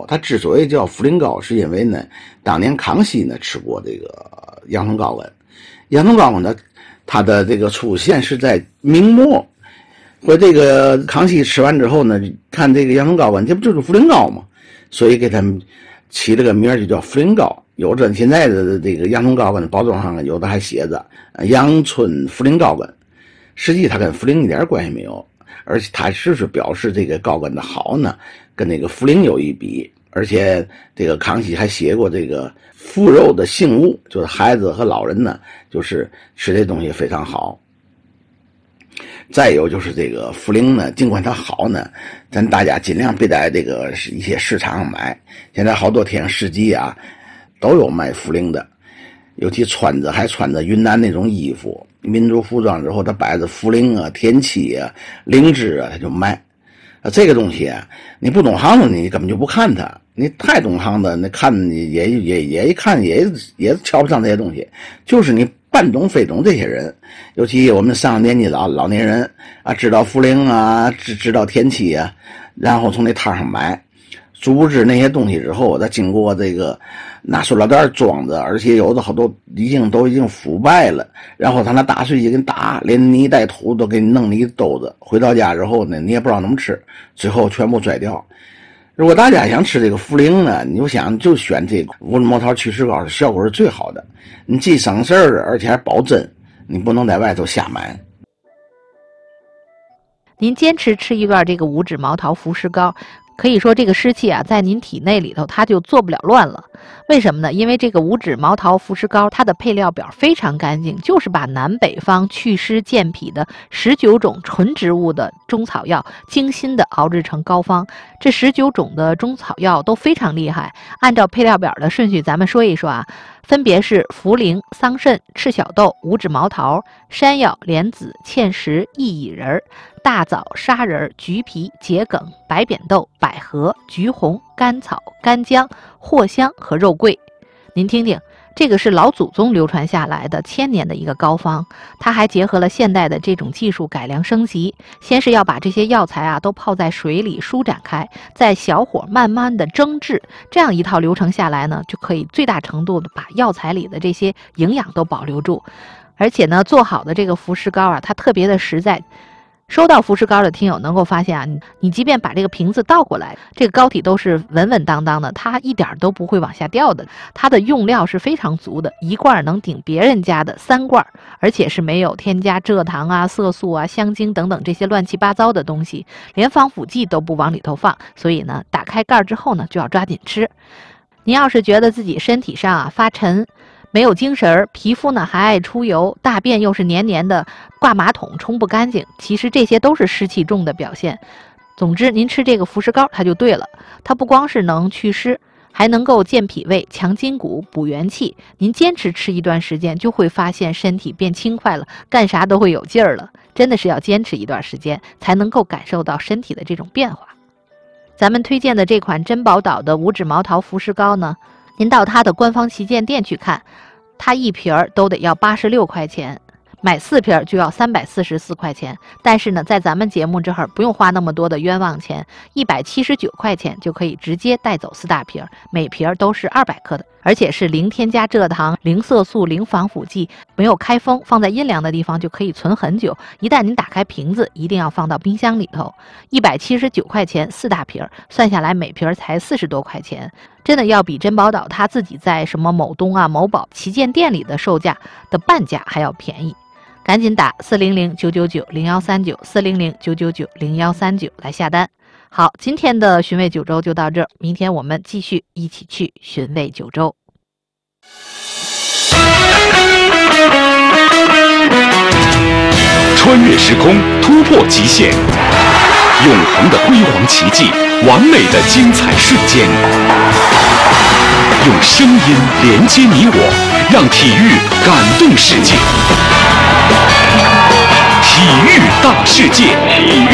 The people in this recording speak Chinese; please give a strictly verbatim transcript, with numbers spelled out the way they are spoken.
膏。它之所以叫茯苓膏，是因为呢，当年康熙呢吃过这个羊虫睾丸。羊虫睾丸呢，它的这个出现是在明末。或这个康熙吃完之后呢，看这个羊虫睾丸，这不就是茯苓膏吗？所以给他们起了个名就叫茯苓膏。有着现在的这个羊虫睾丸的包装上有的还写着阳春茯苓膏丸，实际它跟茯苓一点关系没有，而且它只是表示这个膏丸的好呢，跟那个茯苓有一比。而且这个康熙还写过这个腐肉的性物，就是孩子和老人呢，就是吃这东西非常好。再有就是这个茯苓呢，尽管它好呢，咱大家尽量别在这个一些市场上买。现在好多天市集啊，都有卖茯苓的，尤其穿着还穿着云南那种衣服、民族服装之后，他摆着茯苓啊、田七啊、灵芝啊，他就卖。啊，这个东西啊，你不懂行的，你根本就不看它；你太懂行的，那看也也也一看也也瞧不上这些东西。就是你半懂非懂这些人，尤其我们上了年纪老老年人啊，知道茯苓啊，知知道田七啊，然后从那摊上买，殊不知那些东西之后，它经过这个拿塑料袋装着，而且有的好多已经都已经腐败了，然后他拿打碎机给你打，连泥带土都给你弄了一兜子，回到家之后呢，你也不知道怎么吃，最后全部拽掉。如果大家想吃这个茯苓呢，你就想就选这个乌龙毛桃祛湿膏，效果是最好的，你既省事儿，而且还保真，你不能在外头瞎买。 您坚持吃一段这个五指毛桃服湿膏，可以说这个湿气啊，在您体内里头它就做不了乱了。为什么呢？因为这个五指毛桃服湿膏，它的配料表非常干净，就是把南北方祛湿健脾的十九种纯植物的中草药精心的熬制成膏方。这十九种的中草药都非常厉害，按照配料表的顺序咱们说一说啊，分别是茯苓、桑葚、赤小豆、五指毛桃、山药、莲子、芡实、薏苡仁、大枣、砂仁、橘皮、桔梗、白扁豆、百合、橘红、甘草、干姜、藿香和肉桂。您听听，这个是老祖宗流传下来的千年的一个膏方，它还结合了现代的这种技术改良升级。先是要把这些药材啊都泡在水里舒展开，再小火慢慢的蒸制，这样一套流程下来呢，就可以最大程度的把药材里的这些营养都保留住。而且呢，做好的这个服湿膏啊，它特别的实在。收到服湿膏的听友能够发现啊，你你即便把这个瓶子倒过来，这个膏体都是稳稳当当的，它一点都不会往下掉的。它的用料是非常足的，一罐能顶别人家的三罐，而且是没有添加蔗糖啊、色素啊、香精等等这些乱七八糟的东西，连防腐剂都不往里头放。所以呢，打开盖之后呢，就要抓紧吃。您要是觉得自己身体上啊发沉，没有精神，皮肤呢还爱出油，大便又是黏黏的，挂马桶冲不干净，其实这些都是湿气重的表现。总之您吃这个服湿膏它就对了，它不光是能祛湿，还能够健脾胃、强筋骨、补元气。您坚持吃一段时间，就会发现身体变轻快了，干啥都会有劲儿了。真的是要坚持一段时间，才能够感受到身体的这种变化。咱们推荐的这款珍宝岛的五指毛桃服湿膏呢，您到它的官方旗舰店去看，它一瓶儿都得要八十六块钱，买四瓶就要三百四十四块钱。但是呢，在咱们节目这儿不用花那么多的冤枉钱，一百七十九块钱就可以直接带走四大瓶，每瓶都是二百克的，而且是零添加蔗糖、零色素、零防腐剂，没有开封，放在阴凉的地方就可以存很久。一旦您打开瓶子，一定要放到冰箱里头。一百七十九块钱四大瓶，算下来每瓶才四十多块钱。真的要比珍宝岛它自己在什么某东啊、某宝旗舰店里的售价的半价还要便宜。赶紧打四零零九九九零幺三九 四零零九九九零幺三九来下单。好，今天的寻味九州就到这儿，明天我们继续一起去寻味九州。 穿越时空，突破极限，永恒的辉煌奇迹，完美的精彩瞬间。用声音连接你我，让体育感动世界。体育大世界，体育